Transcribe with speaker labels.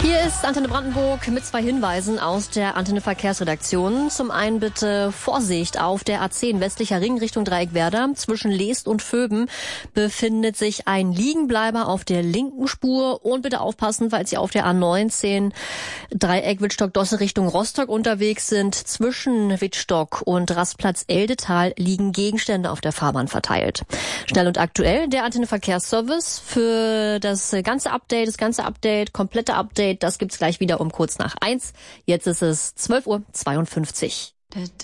Speaker 1: Hier ist Antenne Brandenburg mit 2 Hinweisen aus der Antenne Verkehrsredaktion. Zum einen bitte Vorsicht auf der A10 westlicher Ring Richtung Dreieckwerder. Zwischen Leest und Vöben befindet sich ein Liegenbleiber auf der linken Spur. Und bitte aufpassen, falls Sie auf der A19 Dreieck Wittstock-Dosse Richtung Rostock unterwegs sind. Zwischen Wittstock und Rastplatz Eldetal liegen Gegenstände auf der Fahrbahn verteilt. Schnell und aktuell der Antenne Verkehrsservice für das ganze Update, komplette Update. Das gibt's gleich wieder um kurz nach 1. Jetzt ist es 12:52 Uhr.